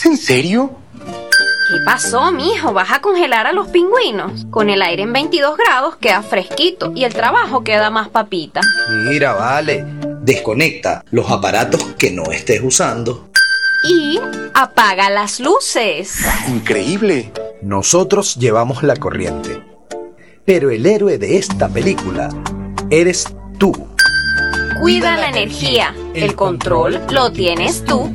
¿Es en serio? ¿Qué pasó, mijo? ¿Vas a congelar a los pingüinos? Con el aire en 22 grados queda fresquito y el trabajo queda más papita. Mira, vale, desconecta los aparatos que no estés usando. Y apaga las luces. Increíble. Nosotros llevamos la corriente, pero el héroe de esta película eres tú. Cuida la energía. El control lo tienes tú.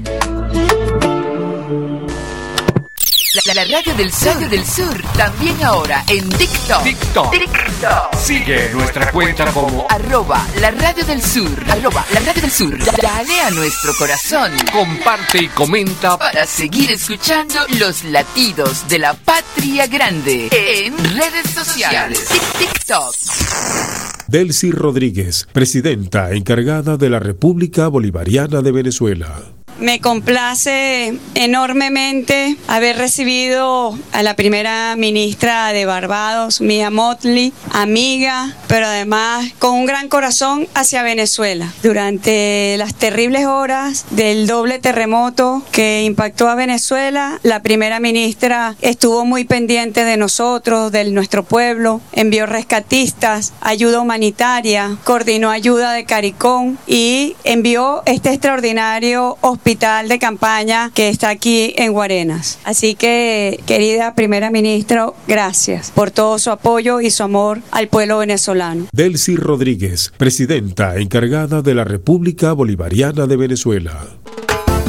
La radio del sur, también ahora en TikTok. Sigue nuestra cuenta como @la radio del sur. Dale a nuestro corazón. Comparte y comenta para seguir escuchando los latidos de la patria grande en redes sociales. TikTok. Delcy Rodríguez, presidenta encargada de la República Bolivariana de Venezuela. Me complace enormemente haber recibido a la primera ministra de Barbados, Mia Mottley, amiga, pero además con un gran corazón hacia Venezuela. Durante las terribles horas del doble terremoto que impactó a Venezuela, la primera ministra estuvo muy pendiente de nosotros, de nuestro pueblo, envió rescatistas, ayuda humanitaria, coordinó ayuda de CARICOM y envió este extraordinario hospital de campaña que está aquí en Guarenas. Así que, querida primera ministra, gracias por todo su apoyo y su amor al pueblo venezolano. Delcy Rodríguez, presidenta encargada de la República Bolivariana de Venezuela.